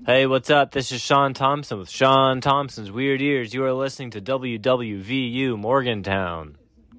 Hey, what's up? This is Sean Thompson with Sean Thompson's Weird Ears. You are listening to WWVU Morgantown.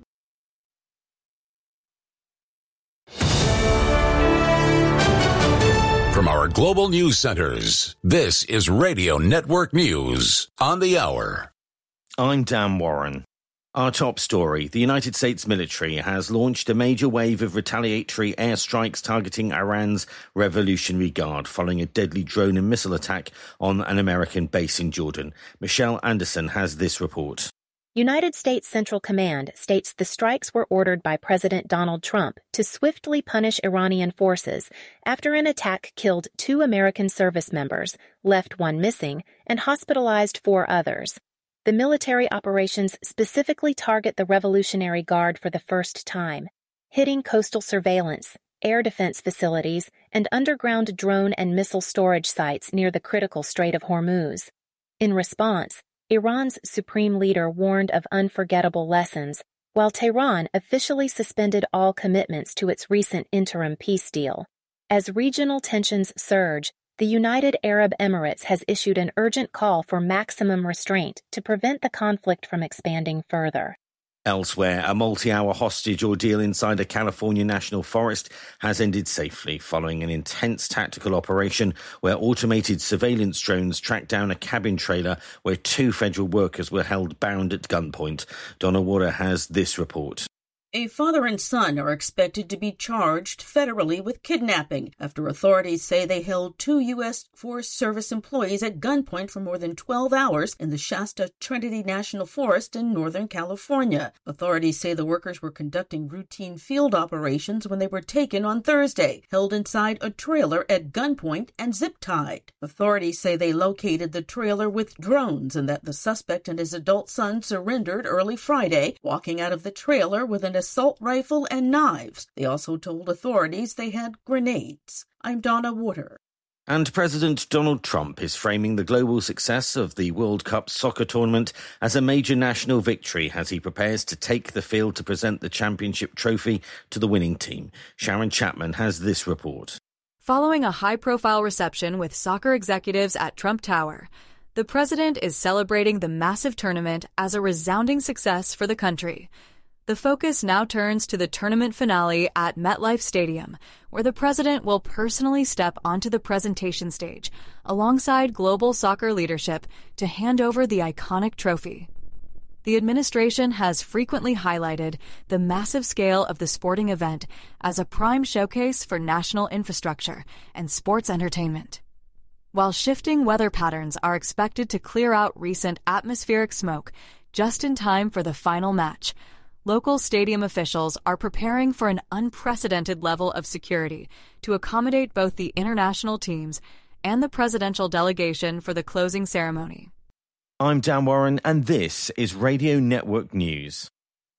From our global news centers, this is Radio Network News on the Hour. I'm Dan Warren. Our top story, the United States military has launched a major wave of retaliatory airstrikes targeting Iran's Revolutionary Guard following a deadly drone and missile attack on an American base in Jordan. Michelle Anderson has this report. United States Central Command states the strikes were ordered by President Donald Trump to swiftly punish Iranian forces after an attack killed 2 American service members, left 1 missing, and hospitalized 4 others. The military operations specifically target the Revolutionary Guard for the first time, hitting coastal surveillance, air defense facilities, and underground drone and missile storage sites near the critical Strait of Hormuz. In response, Iran's supreme leader warned of unforgettable lessons, while Tehran officially suspended all commitments to its recent interim peace deal. As regional tensions surge, the United Arab Emirates has issued an urgent call for maximum restraint to prevent the conflict from expanding further. Elsewhere, a multi-hour hostage ordeal inside a California national forest has ended safely following an intense tactical operation where automated surveillance drones tracked down a cabin trailer where 2 federal workers were held bound at gunpoint. Donna Water has this report. A father and son are expected to be charged federally with kidnapping after authorities say they held 2 U.S. Forest Service employees at gunpoint for more than 12 hours in the Shasta Trinity National Forest in Northern California. Authorities say the workers were conducting routine field operations when they were taken on Thursday, held inside a trailer at gunpoint and zip-tied. Authorities say they located the trailer with drones and that the suspect and his adult son surrendered early Friday, walking out of the trailer with an assault rifle and knives. They also told authorities they had grenades. I'm Donna Water. And President Donald Trump is framing the global success of the World Cup soccer tournament as a major national victory as he prepares to take the field to present the championship trophy to the winning team. Sharon Chapman has this report. Following a high-profile reception with soccer executives at Trump Tower, the president is celebrating the massive tournament as a resounding success for the country. The focus now turns to the tournament finale at MetLife Stadium, where the president will personally step onto the presentation stage alongside global soccer leadership to hand over the iconic trophy. The administration has frequently highlighted the massive scale of the sporting event as a prime showcase for national infrastructure and sports entertainment. While shifting weather patterns are expected to clear out recent atmospheric smoke just in time for the final match, local stadium officials are preparing for an unprecedented level of security to accommodate both the international teams and the presidential delegation for the closing ceremony. I'm Dan Warren, and this is Radio Network News.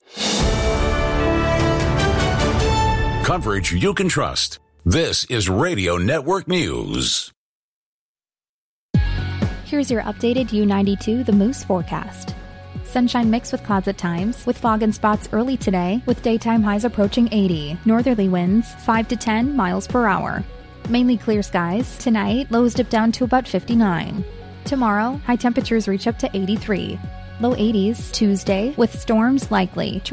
Coverage you can trust. This is Radio Network News. Here's your updated U92 The Moose forecast. Sunshine mixed with clouds at times, with fog and spots early today, with daytime highs approaching 80. Northerly winds 5 to 10 miles per hour. Mainly clear skies. Tonight, lows dip down to about 59. Tomorrow, high temperatures reach up to 83. Low 80s Tuesday, with storms likely.